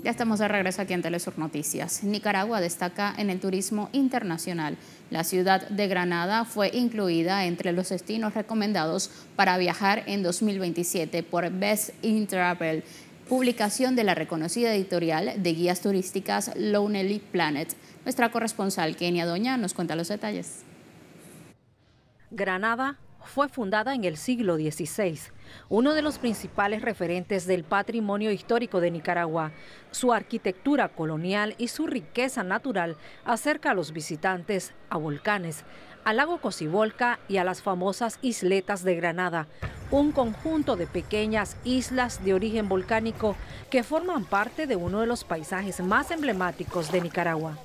Ya estamos de regreso aquí en Telesur Noticias. Nicaragua destaca en el turismo internacional. La ciudad de Granada fue incluida entre los destinos recomendados para viajar en 2027 por Best in Travel, publicación de la reconocida editorial de guías turísticas Lonely Planet. Nuestra corresponsal Kenia Doña nos cuenta los detalles. Granada fue fundada en el siglo XVI, uno de los principales referentes del patrimonio histórico de Nicaragua. Su arquitectura colonial y su riqueza natural acerca a los visitantes a volcanes, al lago Cocibolca y a las famosas isletas de Granada, un conjunto de pequeñas islas de origen volcánico que forman parte de uno de los paisajes más emblemáticos de Nicaragua.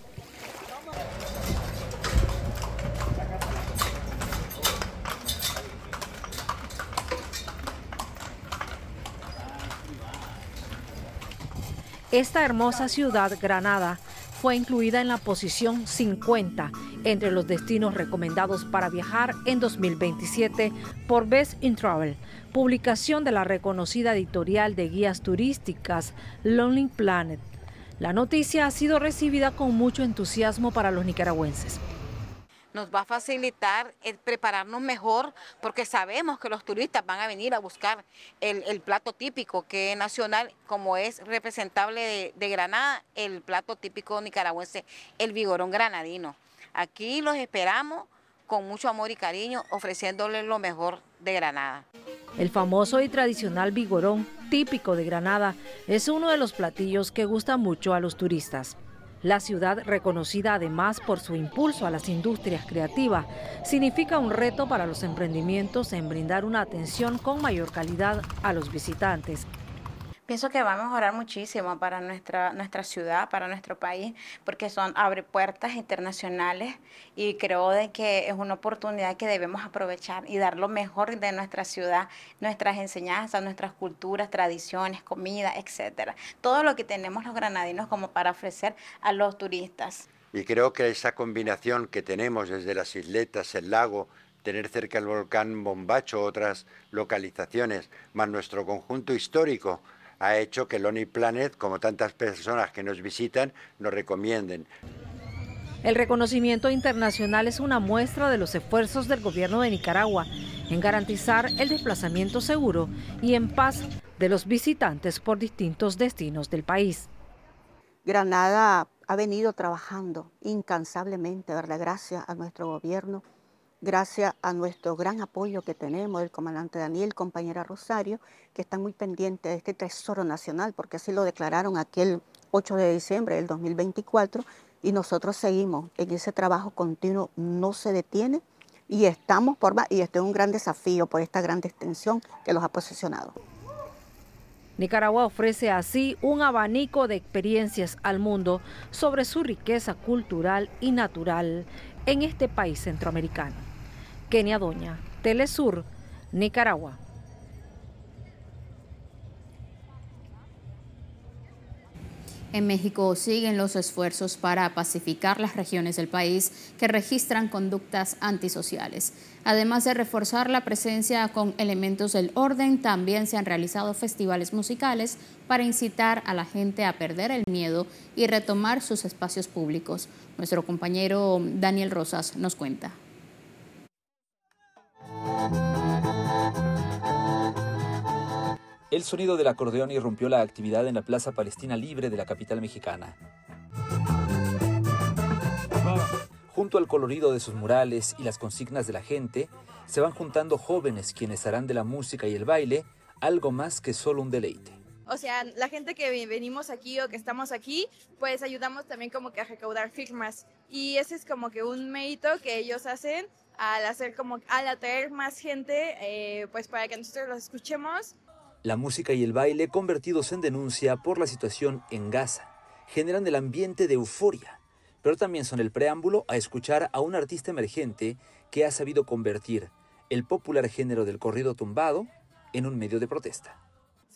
Esta hermosa ciudad, Granada, fue incluida en la posición 50 entre los destinos recomendados para viajar en 2027 por Best in Travel, publicación de la reconocida editorial de guías turísticas Lonely Planet. La noticia ha sido recibida con mucho entusiasmo para los nicaragüenses. Nos va a facilitar prepararnos mejor porque sabemos que los turistas van a venir a buscar el plato típico que es nacional, como es representable de Granada, el plato típico nicaragüense, el vigorón granadino. Aquí los esperamos con mucho amor y cariño, ofreciéndoles lo mejor de Granada. El famoso y tradicional vigorón típico de Granada es uno de los platillos que gusta mucho a los turistas. La ciudad, reconocida además por su impulso a las industrias creativas, significa un reto para los emprendimientos en brindar una atención con mayor calidad a los visitantes. Pienso que va a mejorar muchísimo para nuestra ciudad, para nuestro país, porque abre puertas internacionales y creo de que es una oportunidad que debemos aprovechar y dar lo mejor de nuestra ciudad, nuestras enseñanzas, nuestras culturas, tradiciones, comida, etcétera. Todo lo que tenemos los granadinos como para ofrecer a los turistas. Y creo que esa combinación que tenemos desde las isletas, el lago, tener cerca el volcán Mombacho, otras localizaciones, más nuestro conjunto histórico, ha hecho que Lonely Planet, como tantas personas que nos visitan, nos recomienden. El reconocimiento internacional es una muestra de los esfuerzos del gobierno de Nicaragua en garantizar el desplazamiento seguro y en paz de los visitantes por distintos destinos del país. Granada ha venido trabajando incansablemente, ¿verdad? Gracias a nuestro gobierno, gracias a nuestro gran apoyo que tenemos del comandante Daniel, compañera Rosario, que están muy pendientes de este tesoro nacional, porque así lo declararon aquel 8 de diciembre del 2024, y nosotros seguimos en ese trabajo continuo, no se detiene, y estamos y este es un gran desafío por esta gran extensión que los ha posicionado. Nicaragua ofrece así un abanico de experiencias al mundo sobre su riqueza cultural y natural en este país centroamericano. Kenia Doña, Telesur, Nicaragua. En México siguen los esfuerzos para pacificar las regiones del país que registran conductas antisociales. Además de reforzar la presencia con elementos del orden, también se han realizado festivales musicales para incitar a la gente a perder el miedo y retomar sus espacios públicos. Nuestro compañero Daniel Rosas nos cuenta. El sonido del acordeón irrumpió la actividad en la Plaza Palestina Libre de la capital mexicana. Junto al colorido de sus murales y las consignas de la gente, se van juntando jóvenes quienes harán de la música y el baile algo más que solo un deleite. O sea, la gente que venimos aquí o que estamos aquí, pues ayudamos también como que a recaudar firmas. Y ese es como que un mérito que ellos hacen al atraer más gente, pues para que nosotros los escuchemos. La música y el baile, convertidos en denuncia por la situación en Gaza, generan el ambiente de euforia, pero también son el preámbulo a escuchar a un artista emergente que ha sabido convertir el popular género del corrido tumbado en un medio de protesta.